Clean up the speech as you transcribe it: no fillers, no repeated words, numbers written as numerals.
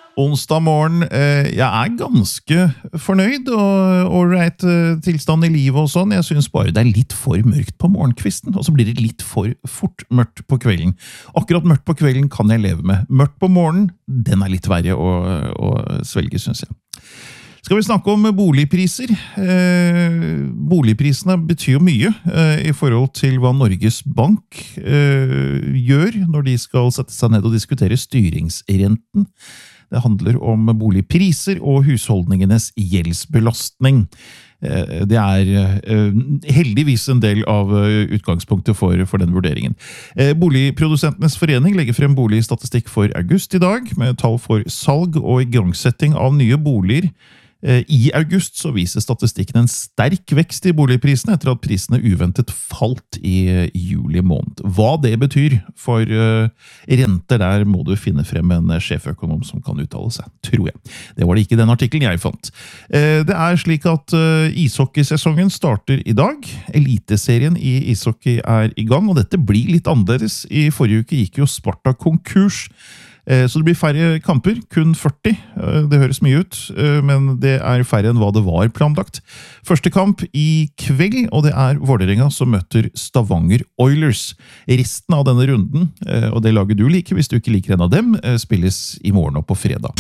Onsdag morgen, jeg ganske fornøyd og alright tilstand i livet og sånn. Jeg synes bare det litt for mørkt på morgenkvisten, og så blir det litt for fort mørkt på kvelden. Akkurat mørkt på kvelden kan jeg leve med. Mørkt på morgenen, den litt verre å svelge, synes jeg. Skal vi snakke om boligpriser? Boligprisene betyr jo mye i forhold til hva Norges Bank gjør når de skal sette seg ned og diskutere styringsrenten. Det handler om boligpriser og husholdningenes gjeldsbelastning. Det heldigvis en del av utgangspunktet for den vurderingen. Boligprodusentenes forening legger frem boligstatistikk for august i dag, med tall for salg og igangsetting av nye boliger. I august så viser statistikken en sterk vekst i boligprisene etter at prisene uventet falt i juli måned. Hva det betyr for renter der må du finne frem en sjeføkonom som kan uttale seg, tror jeg. Det var det ikke i den artikkelen jeg fant. Det slik at ishockeysesongen starter i dag. Eliteserien i ishockey i gang, og dette blir litt annerledes. I forrige uke gikk jo Sparta konkurs. Så det blir færre kamper, kun 40. Det høres mye ut, men det færre enn hva det var planlagt. Første kamp i kveld, og det Vålerenga som møter Stavanger Oilers. Resten av denne runden, og det laget du liker hvis du ikke liker en av dem, spilles i morgen og på fredag.